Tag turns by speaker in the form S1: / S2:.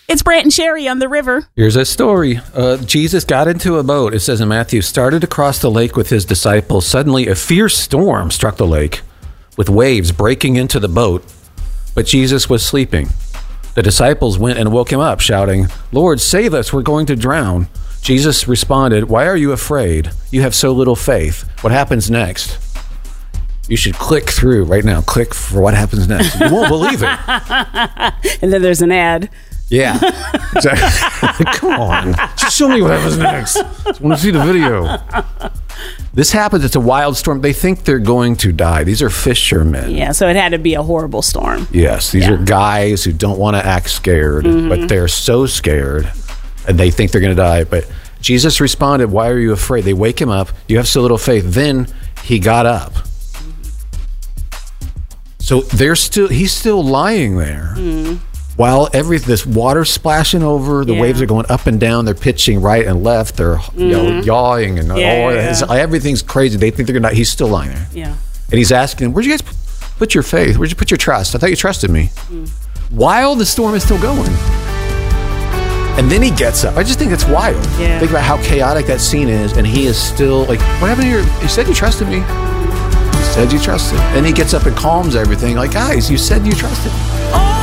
S1: It's Brant and Sherry on the river.
S2: Here's a story. Jesus got into a boat. It says in Matthew, started to cross the lake with his disciples. Suddenly, a fierce storm struck the lake with waves breaking into the boat, but Jesus was sleeping. The disciples went and woke him up, shouting, "Lord, save us, we're going to drown." Jesus responded, "Why are you afraid? You have so little faith." What happens next? You should click through right now. Click for what happens next. You won't believe it.
S1: And then there's an ad.
S2: Yeah. Exactly. Come on. Just show me what happens next. I want to see the video. This happens. It's a wild storm. They think they're going to die. These are fishermen.
S1: Yeah, so it had to be a horrible storm.
S2: Yes. These are guys who don't want to act scared, but they're so scared and they think they're going to die. But Jesus responded, "Why are you afraid?" They wake him up. "You have so little faith." Then he got up. So he's still lying there. While this water's splashing over, the waves are going up and down, they're pitching right and left, they're yawing, and everything's crazy. They think they're gonna die. He's still lying there.
S1: Yeah.
S2: And he's asking them, "Where'd you guys put your faith? Where'd you put your trust? I thought you trusted me." While the storm is still going. And then he gets up. I just think it's wild.
S1: Yeah.
S2: Think about how chaotic that scene is, and he is still like, "What happened to you said you trusted me. You said you trusted." And he gets up and calms everything. Like, guys, you said you trusted me.